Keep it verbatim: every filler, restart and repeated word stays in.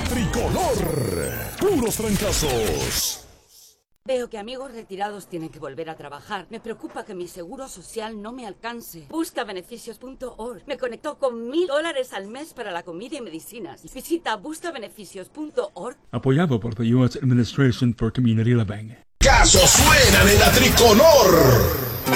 Tricolor. Puros trancazos. Veo que amigos retirados tienen que volver a trabajar. Me preocupa que mi seguro social no me alcance. Busca beneficios punto org. Me conectó con mil dólares al mes para la comida y medicinas. Visita busca beneficios punto org. Apoyado por the U S Administration for Community Living. Casos suenan en la Tricolor.